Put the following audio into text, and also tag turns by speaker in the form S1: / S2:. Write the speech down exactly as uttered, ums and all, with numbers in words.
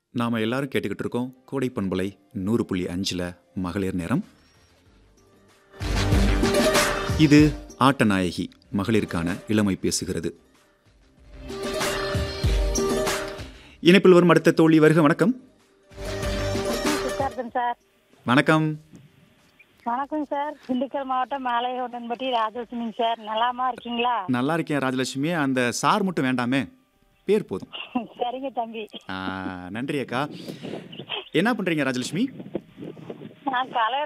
S1: நாம் எல்லாரும் கேட்டுக்கிட்டு இருக்கோம் கோடை பண்பலை நூறு புள்ளி அஞ்சில் மகளிர் நேரம். இது ஆட்டநாயகி மகளிருக்கான இளமை பேசுகிறது. இணைப்பில் வரும் அடுத்த தோழி வருக. வணக்கம்.
S2: சார்
S1: வணக்கம்.
S2: வணக்கம் சார். திண்டுக்கல் மாவட்டம் மாலையோட்டன்பட்டி ராஜலட்சுமிங்க சார். நல்லாமா இருக்கீங்களா?
S1: நல்லா இருக்கேன் ராஜலட்சுமி. அந்த சார் மட்டும் வேண்டாமே, பேர் போதும்.
S2: சரிங்க தம்பி.
S1: நன்றி அக்கா. என்ன பண்றீங்க ராஜலட்சுமி?
S2: நான் கலை